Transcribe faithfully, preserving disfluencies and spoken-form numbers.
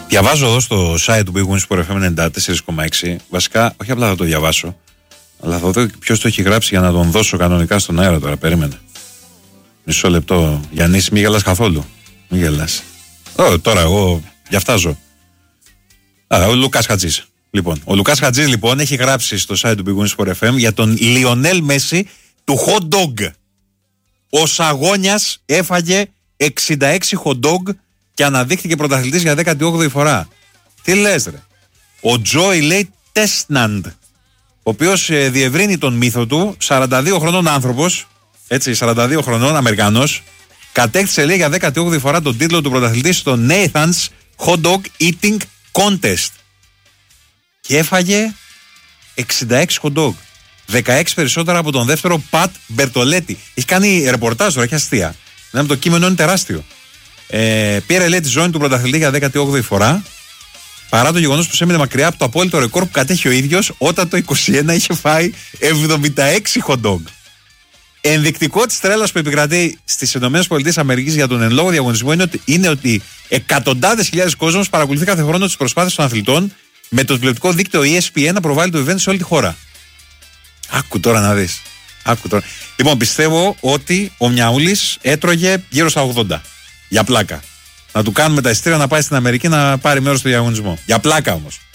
Διαβάζω εδώ στο site του Big Wins Sport εφ εμ ενενήντα τέσσερα κόμμα έξι. Βασικά, όχι απλά θα το διαβάσω, αλλά θα δω ποιος το έχει γράψει για να τον δώσω κανονικά στον αέρα τώρα. Περίμενε. Μισό λεπτό. Γιάννη, μη γελάς καθόλου. Μη γελάς. Ω, τώρα εγώ διαφτάζω. Α, ο Λουκάς Χατζής. Λοιπόν, ο Λουκάς Χατζής λοιπόν έχει γράψει στο site του Big Wins Sport εφ εμ για τον Λιονέλ Μέση του hot dog. Ο Σαγόνιας έφαγε εξήντα έξι hot dog και αναδείχθηκε πρωταθλητής για δέκατη όγδοη φορά. Τι λες ρε. Ο Τζόι λέει Τέσναντ, ο οποίος ε, διευρύνει τον μύθο του, σαράντα δύο χρονών άνθρωπος, έτσι, σαράντα δύο χρονών Αμερικανός, κατέκτησε λέει για δέκατη όγδοη φορά τον τίτλο του πρωταθλητή στο Nathan's Hot Dog Eating Contest. Και έφαγε εξήντα έξι hot dog. δεκαέξι περισσότερα από τον δεύτερο Πατ Μπερτολέτη. Έχει κάνει ρεπορτάζ τώρα, έχει αστεία. Ναι, το κείμενο είναι τεράστιο. Ε, πήρε λέει τη ζώνη του πρωταθλητή για δέκατη όγδοη φορά, παρά το γεγονός πως έμεινε μακριά από το απόλυτο ρεκόρ που κατέχει ο ίδιος όταν το είκοσι ένα είχε φάει εβδομήντα έξι hot dog. Ενδεικτικό της τρέλας που επικρατεί στις ΗΠΑ για τον εν λόγω διαγωνισμό είναι ότι, είναι ότι εκατοντάδες χιλιάδες κόσμος παρακολουθεί κάθε χρόνο τις προσπάθειες των αθλητών με το τηλεοπτικό δίκτυο ι ες πι εν να προβάλλει το event σε όλη τη χώρα. Άκου τώρα να δεις. Άκου τώρα. Λοιπόν, πιστεύω ότι ο Μιαούλης έτρωγε γύρω στα ογδόντα. Για πλάκα. Να του κάνουμε τα ειστήρια να πάει στην Αμερική να πάρει μέρος στο διαγωνισμό. Για πλάκα όμως.